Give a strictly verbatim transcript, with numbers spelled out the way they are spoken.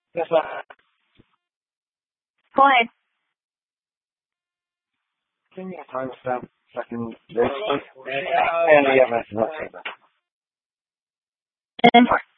Yes, ma'am. Go ahead. Can you timestamp second this? And yeah, that's not